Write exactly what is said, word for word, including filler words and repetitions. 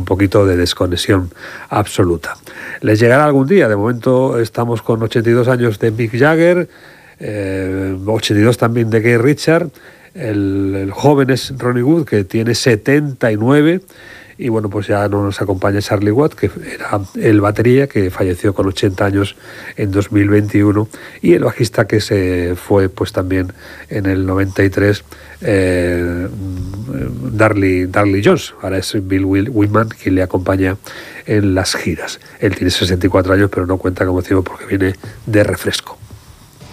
poquito de desconexión absoluta. Les llegará algún día. De momento estamos con ochenta y dos años de Mick Jagger, eh, ochenta y dos también de Keith Richards. El, el joven es Ronnie Wood, que tiene setenta y nueve. Y bueno, pues ya no nos acompaña Charlie Watts, que era el batería, que falleció con ochenta años en dos mil veintiuno, y el bajista que se fue pues también en el noventa y tres, eh, Darley, Darley Jones. Ahora es Bill Wyman quien le acompaña en las giras. Él tiene sesenta y cuatro años, pero no cuenta, como decimos, porque viene de refresco.